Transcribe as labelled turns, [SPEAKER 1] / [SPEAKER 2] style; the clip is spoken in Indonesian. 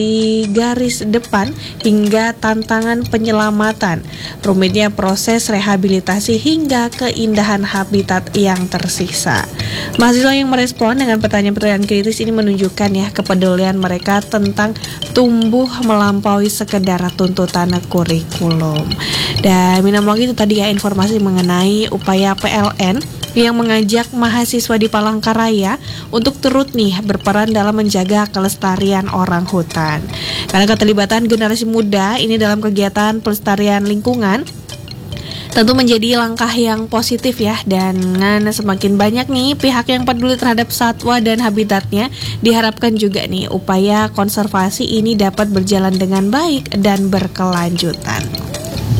[SPEAKER 1] di garis depan hingga tantangan penyelamatan, rumitnya proses rehabilitasi hingga keindahan habitat yang tersisa. Mahasiswa yang merespon dengan pertanyaan-pertanyaan kritis ini menunjukkan ya kepedulian mereka tentang tumbuh melampaui sekedar tuntutan kurikulum. Dan minamong itu tadi ya informasi mengenai upaya PLN yang mengajak mahasiswa di Palangkaraya untuk turut nih berperan dalam menjaga kelestarian orang hutan. Karena keterlibatan generasi muda ini dalam kegiatan pelestarian lingkungan tentu menjadi langkah yang positif ya, dan semakin banyak nih pihak yang peduli terhadap satwa dan habitatnya, diharapkan juga nih upaya konservasi ini dapat berjalan dengan baik dan berkelanjutan.